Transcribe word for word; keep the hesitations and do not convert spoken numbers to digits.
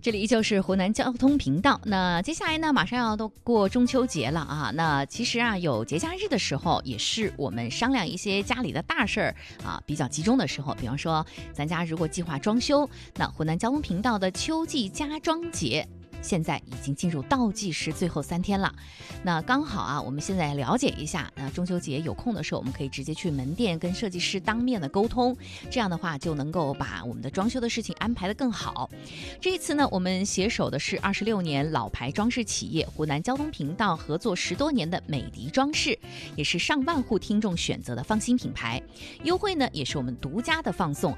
这里依旧是湖南交通频道。那接下来呢，马上要都过中秋节了啊。那其实啊，有节假日的时候，也是我们商量一些家里的大事儿啊比较集中的时候。比方说，咱家如果计划装修，那湖南交通频道的秋季家装节现在已经进入倒计时最后三天了。那刚好啊，我们现在了解一下，那中秋节有空的时候，我们可以直接去门店跟设计师当面的沟通，这样的话就能够把我们的装修的事情安排得更好。这一次呢，我们携手的是二十六年老牌装饰企业湖南交通频道合作十多年的美迪装饰，也是上万户听众选择的放心品牌。优惠呢，也是我们独家的放送